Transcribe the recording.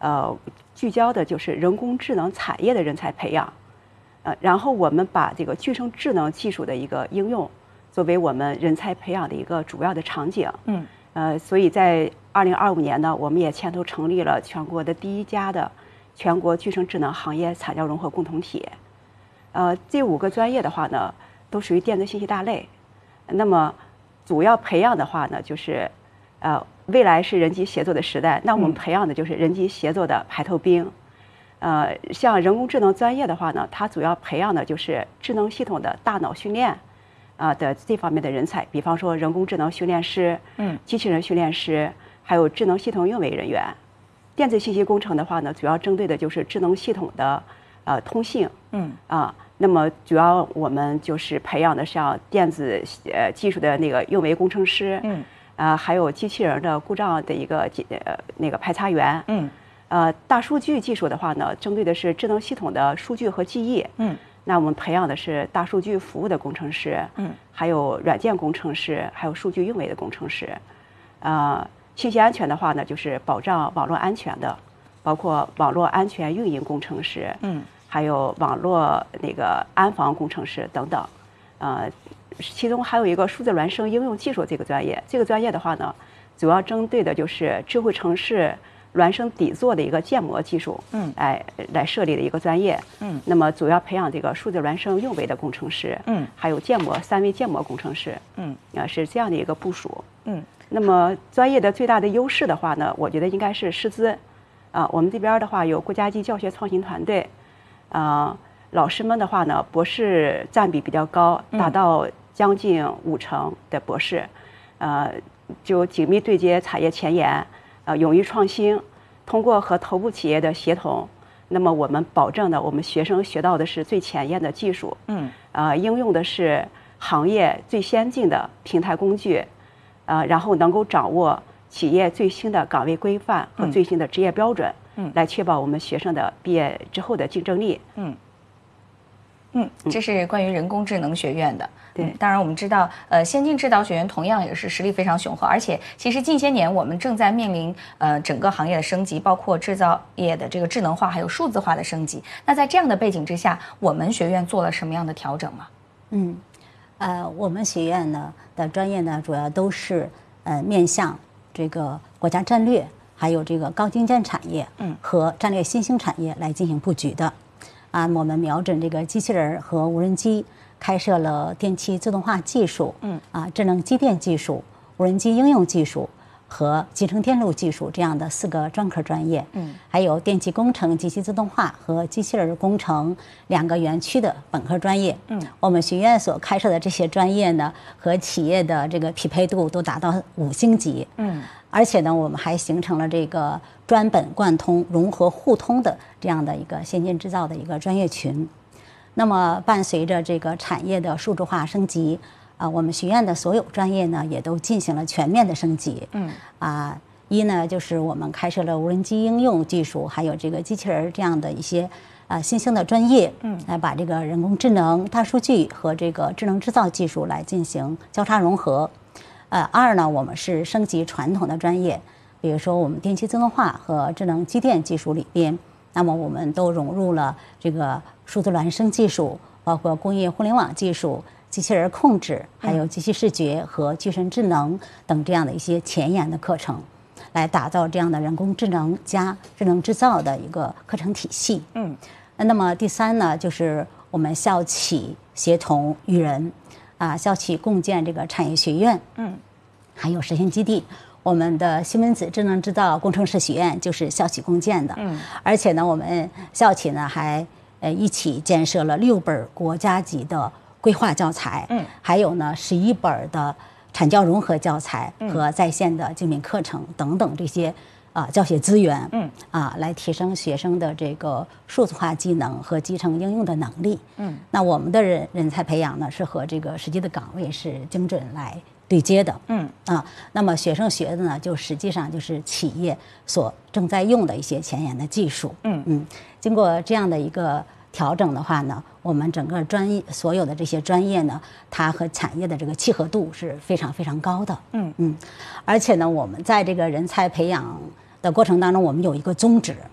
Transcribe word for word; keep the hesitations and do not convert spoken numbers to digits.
呃聚焦的就是人工智能产业的人才培养，呃，然后我们把这个具身智能技术的一个应用作为我们人才培养的一个主要的场景。嗯，呃，所以在二零二五年呢，我们也牵头成立了全国的第一家的全国具身智能行业产教融合共同体。呃，这五个专业的话呢，都属于电子信息大类。那么主要培养的话呢，就是呃，未来是人机协作的时代，那我们培养的就是人机协作的排头兵。呃，像人工智能专业的话呢，它主要培养的就是智能系统的大脑训练啊的这方面的人才，比方说人工智能训练师、嗯，机器人训练师，还有智能系统运维人员。电子信息工程的话呢，主要针对的就是智能系统的呃通信，嗯啊，那么主要我们就是培养的像电子呃技术的那个运维工程师，嗯，啊，还有机器人的故障的一个呃那个排查员，嗯。呃，大数据技术的话呢，针对的是智能系统的数据和记忆。嗯，那我们培养的是大数据服务的工程师，嗯，还有软件工程师，还有数据运维的工程师。呃，信息安全的话呢，就是保障网络安全的，包括网络安全运营工程师，嗯，还有网络那个安防工程师等等。呃，其中还有一个数字孪生应用技术这个专业，这个专业的话呢，主要针对的就是智慧城市孪生底座的一个建模技术，嗯，来来设立的一个专业，嗯，那么主要培养这个数字孪生运维的工程师，嗯，还有建模三维建模工程师，嗯，啊是这样的一个部署，嗯，那么专业的最大的优势的话呢，我觉得应该是师资，啊，我们这边的话有国家级教学创新团队，啊，老师们的话呢，博士占比比较高，达到将近五成的博士，呃，就紧密对接产业前沿。呃，勇于创新，通过和头部企业的协同，那么我们保证的，我们学生学到的是最前沿的技术，嗯，呃，应用的是行业最先进的平台工具，呃，然后能够掌握企业最新的岗位规范和最新的职业标准，嗯，来确保我们学生的毕业之后的竞争力，嗯。 嗯，这是关于人工智能学院的。 对、 嗯，当然我们知道，呃，先进制导学院同样也是实力非常雄厚，而且其实近些年我们正在面临呃整个行业的升级，包括制造业的这个智能化还有数字化的升级。那在这样的背景之下，我们学院做了什么样的调整吗？ 嗯，呃，我们学院呢的专业呢主要都是呃面向这个国家战略，还有这个高精尖产业，嗯，和战略新兴产业来进行布局的。啊，我们瞄准这个机器人和无人机，开设了电气自动化技术，嗯，啊，智能机电技术、无人机应用技术和集成电路技术这样的四个专科专业，嗯，还有电气工程、机器自动化和机器人工程两个园区的本科专业，嗯，我们学院所开设的这些专业呢，和企业的这个匹配度都达到五星级，嗯。而且呢，我们还形成了这个专本贯通、融合互通的这样的一个先进制造的一个专业群。那么，伴随着这个产业的数字化升级，啊，我们学院的所有专业呢，也都进行了全面的升级。嗯，啊，一呢就是我们开设了无人机应用技术，还有这个机器人这样的一些啊新兴的专业，嗯，来把这个人工智能、大数据和这个智能制造技术来进行交叉融合。呃，二呢，我们是升级传统的专业，比如说我们电气自动化和智能机电技术里边，那么我们都融入了这个数字孪生技术，包括工业互联网技术、机器人控制，还有机器视觉和具身智能等这样的一些前沿的课程，来打造这样的人工智能加智能制造的一个课程体系。嗯，那么第三呢，就是我们校企协同育人。啊，校企共建这个产业学院，嗯，还有实验基地。我们的西门子智能制造工程师学院就是校企共建的，嗯，而且呢，我们校企呢还呃一起建设了六本国家级的规划教材，嗯，还有呢十一本的产教融合教材和在线的精品课程等等这些啊教学资源，嗯，啊来提升学生的这个数字化技能和集成应用的能力，嗯，那我们的人人才培养呢是和这个实际的岗位是精准来对接的，嗯，啊，那么学生学的呢就实际上就是企业所正在用的一些前沿的技术，嗯嗯，经过这样的一个调整的话呢，我们整个专业所有的这些专业呢，它和产业的这个契合度是非常非常高的，嗯嗯，而且呢，我们在这个人才培养的过程当中，我们有一个宗旨，